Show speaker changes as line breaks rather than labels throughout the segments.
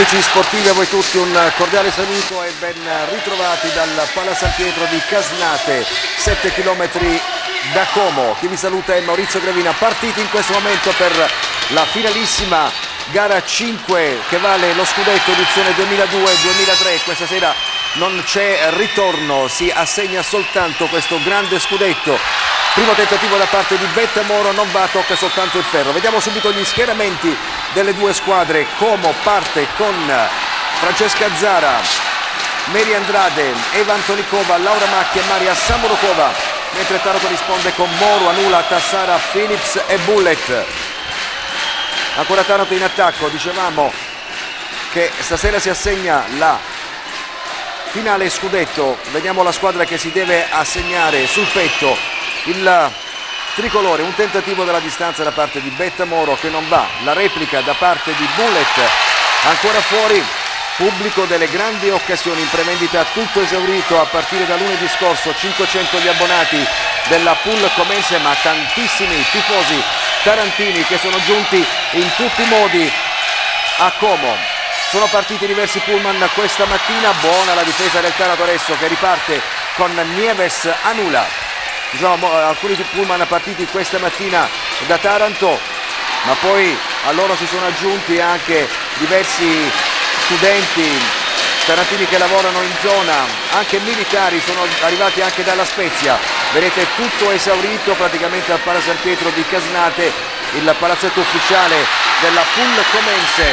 Amici sportivi, a voi tutti un cordiale saluto e ben ritrovati dal Pala San Pietro di Casnate, 7 km da Como. Chi vi saluta è Maurizio Gravina, partiti in questo momento per la finalissima gara 5 che vale lo scudetto edizione 2002-2003. Questa sera non c'è ritorno, si assegna soltanto questo grande scudetto. Primo tentativo da parte di Bettamoro, non va, tocca soltanto il ferro. Vediamo subito gli schieramenti delle due squadre. Como parte con Francesca Zara, Mary Andrade, Eva Antonikova, Laura Macchi e Maria Samorokova, mentre Taranto risponde con Moro, Anula, Tassara, Phillips e Bullet. Ancora Taranto in attacco, dicevamo che stasera si assegna la finale scudetto. Vediamo la squadra che si deve assegnare sul petto il tricolore, un tentativo dalla distanza da parte di Bettamoro che non va, la replica da parte di Bullet, ancora fuori, pubblico delle grandi occasioni in prevendita, tutto esaurito a partire da lunedì scorso, 500 gli abbonati della Pool Comense, ma tantissimi tifosi tarantini che sono giunti in tutti i modi a Como. Sono partiti diversi pullman questa mattina, buona la difesa del Taranto adesso che riparte con Nieves Anula. Diciamo, alcuni pullman partiti questa mattina da Taranto, ma poi a loro si sono aggiunti anche diversi studenti tarantini che lavorano in zona, anche militari sono arrivati anche dalla Spezia. Vedete tutto esaurito praticamente al Pala San Pietro di Casnate, il palazzetto ufficiale della Pool Comense.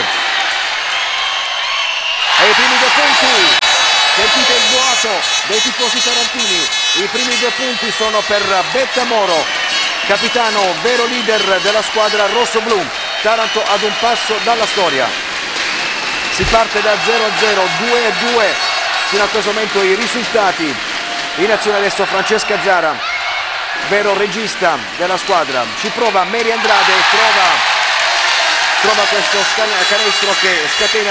E i primi 2 punti, sentite il boato dei tifosi tarantini, i primi 2 punti sono per Bettamoro, capitano, vero leader della squadra rosso-blu. Taranto ad un passo dalla storia. Si parte da 0-0, 2-2 fino a questo momento i risultati. In azione adesso Francesca Zara, vero regista della squadra. Ci prova Mary Andrade e trova questo canestro che scatena